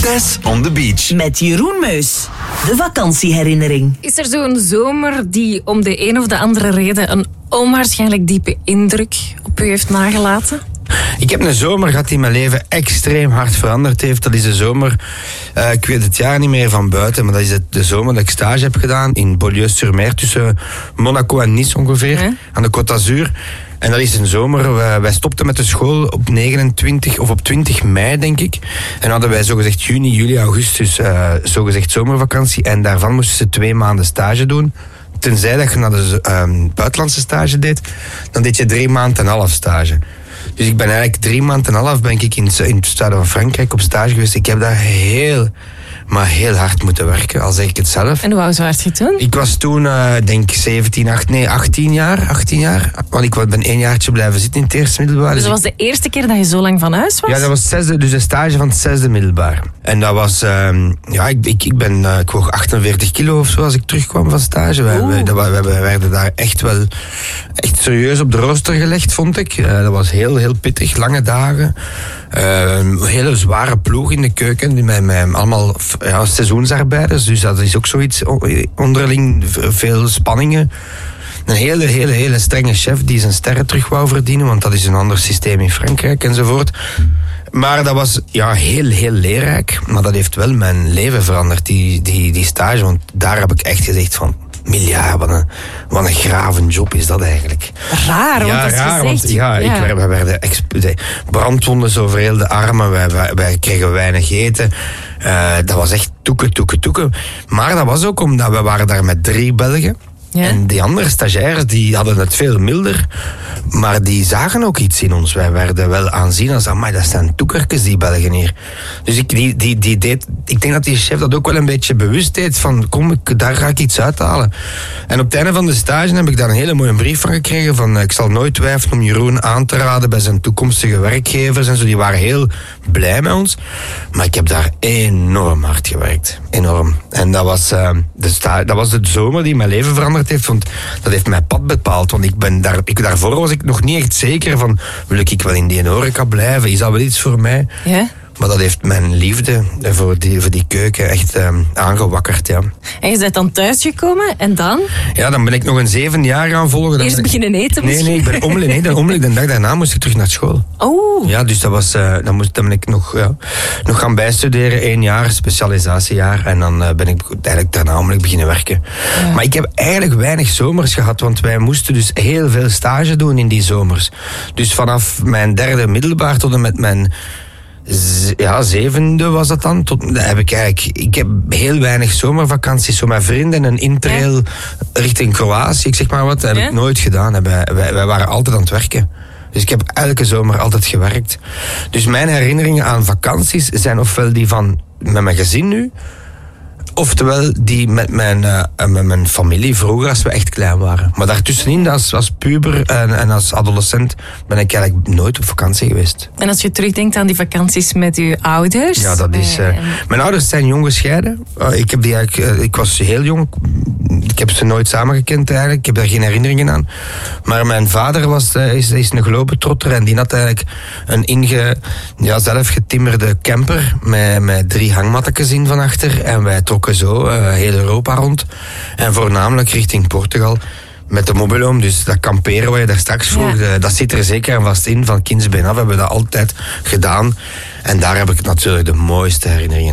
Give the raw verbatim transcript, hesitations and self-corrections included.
Tess on the beach. Met Jeroen Meus. De vakantieherinnering. Is er zo'n zomer die om de een of de andere reden een onwaarschijnlijk diepe indruk op u heeft nagelaten? Ik heb een zomer gehad die mijn leven extreem hard veranderd heeft. Dat is de zomer, uh, ik weet het jaar niet meer van buiten, maar dat is het, de zomer dat ik stage heb gedaan in Beaulieu-sur-Mer, tussen Monaco en Nice ongeveer, huh? Aan de Côte d'Azur. En dat is een zomer, wij, wij stopten met de school op negenentwintig of op twintig mei, denk ik. En hadden wij zogezegd juni, juli, augustus, uh, zogezegd zomervakantie. En daarvan moesten ze twee maanden stage doen. Tenzij dat je naar de um, buitenlandse stage deed, dan deed je drie maanden en een half stage. Dus ik ben eigenlijk drie maanden en een half ben ik in, in het zuiden van Frankrijk op stage geweest. Ik heb daar heel, maar heel hard moeten werken, al zeg ik het zelf. En hoe oud was je toen? Ik was toen, uh, denk ik, zeventien, acht, nee, achttien jaar. achttien jaar. Want ik ben één jaartje blijven zitten in het eerste middelbaar. Dus dat was de eerste keer dat je zo lang van huis was? Ja, dat was het zesde, dus de stage van het zesde middelbaar. En dat was, uh, ja, ik, ik, ik ben, uh, ik woog achtenveertig kilo of zo als ik terugkwam van stage. We, we, dat, we, we werden daar echt wel, echt serieus op de rooster gelegd, vond ik. Uh, dat was heel, heel pittig, lange dagen. Uh, een hele zware ploeg in de keuken, met, met allemaal ja, seizoensarbeiders. Dus dat is ook zoiets onderling, veel spanningen. Een hele, hele, hele strenge chef die zijn sterren terug wou verdienen, want dat is een ander systeem in Frankrijk enzovoort. Maar dat was ja, heel, heel leerrijk. Maar dat heeft wel mijn leven veranderd, die, die, die stage. Want daar heb ik echt gezegd van, miljard, wat een, wat een gravenjob is dat eigenlijk. Raar, want ja, dat is raar, gezegd. Want, ja, ja. Ik, wij werden exp- brandwonden over heel de armen. Wij, wij, wij kregen weinig eten. Uh, dat was echt toeken, toeken, toeken. Maar dat was ook omdat we waren daar met drie Belgen. Ja. En die andere stagiaires die hadden het veel milder, maar die zagen ook iets in ons. Wij werden wel aanzien als, amai, dat zijn toekertjes, die Belgen hier. Dus ik, die, die, die deed, ik denk dat die chef dat ook wel een beetje bewust deed, van kom, ik, daar ga ik iets uithalen. En op het einde van de stage heb ik daar een hele mooie brief van gekregen, van ik zal nooit twijfelen om Jeroen aan te raden bij zijn toekomstige werkgevers en zo. Die waren heel blij met ons. Maar ik heb daar enorm hard gewerkt. Enorm. En dat was, uh, de, sta- dat was de zomer die mijn leven veranderd heeft, want dat heeft mijn pad bepaald. Want ik ben daar, ik, daarvoor was ik nog niet echt zeker van, wil ik wel in die horeca blijven? Is dat wel iets voor mij? Ja. Maar dat heeft mijn liefde voor die, voor die keuken echt um, aangewakkerd, ja. En je bent dan thuisgekomen en dan? Ja, dan ben ik nog een zeven jaar gaan volgen. Eerst beginnen eten Nee, misschien? nee, ik ben onmiddellijk, nee, dan onmiddellijk de dag daarna moest ik terug naar school. Oh. Ja, dus dat was, uh, dan, moest, dan ben ik nog, ja, nog gaan bijstuderen, één jaar, specialisatiejaar. En dan uh, ben ik eigenlijk daarna onmiddellijk beginnen werken. Ja. Maar ik heb eigenlijk weinig zomers gehad, want wij moesten dus heel veel stage doen in die zomers. Dus vanaf mijn derde middelbaar tot en met mijn Z- ja, zevende was dat dan. Tot, dat heb ik eigenlijk, ik heb heel weinig zomervakanties. Zo met vrienden een interrail ja. richting Kroatië, ik zeg maar wat. Dat heb ja. ik nooit gedaan. Wij, wij, wij waren altijd aan het werken. Dus ik heb elke zomer altijd gewerkt. Dus mijn herinneringen aan vakanties zijn ofwel die van met mijn gezin nu, oftewel die met mijn, uh, met mijn familie vroeger als we echt klein waren. Maar daartussenin, als, als puber en, en als adolescent, ben ik eigenlijk nooit op vakantie geweest. En als je terugdenkt aan die vakanties met uw ouders? Ja, dat is... Uh, mijn ouders zijn jong gescheiden. Uh, ik, heb die eigenlijk, uh, ik was heel jong. Ik heb ze nooit samengekend eigenlijk. Ik heb daar geen herinneringen aan. Maar mijn vader was, uh, is, is een globetrotter en die had eigenlijk een inge, ja, zelf getimmerde camper met, met drie hangmattekens in van achter. En wij trokken zo uh, heel Europa rond. En voornamelijk richting Portugal. Met de mobiloom, dus dat kamperen wat je daar straks vroeg, ja. dat zit er zeker en vast in. Van kindsbeen af hebben we dat altijd gedaan. En daar heb ik natuurlijk de mooiste herinneringen